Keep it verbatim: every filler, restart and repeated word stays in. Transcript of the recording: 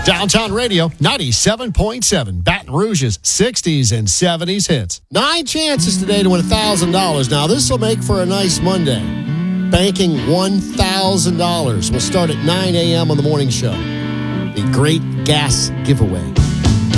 Downtown Radio, ninety-seven point seven. Baton Rouge's sixties and seventies hits. Nine chances today to win one thousand dollars. Now, this will make for a nice Monday. Banking one thousand dollars. We'll start at nine a.m. on the morning show. The Great Gas Giveaway.